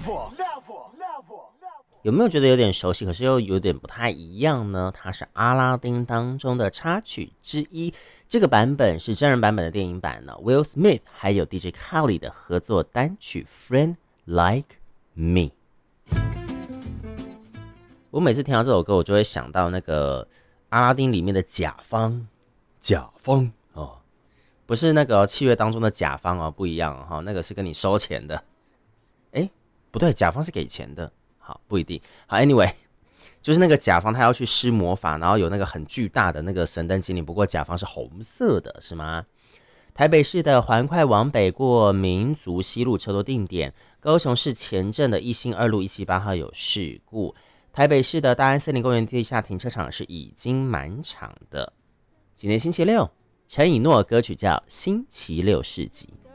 有没有觉得有点熟悉，可是又有点不太一样呢？它是阿拉丁当中的插曲之一，这个版本是真人版本的电影版呢。Will Smith 还有 DJ Khaled 的合作单曲《Friend Like Me》。我每次听到这首歌，我就会想到那个阿拉丁里面的甲方，甲方哦，不是那个契约当中的甲方哦，不一样哦，那个是跟你收钱的。哎，不对，甲方是给钱的。好，不一定。好 ，anyway， 就是那个甲方他要去施魔法，然后有那个很巨大的那个神灯精灵，不过甲方是红色的，是吗？台北市的环快往北过民族西路车多定点，高雄市前镇的一心二路178号有事故，台北市的大安森林公园地下停车场是已经满场的。今天星期六，陈以诺歌曲叫《星期六市集》。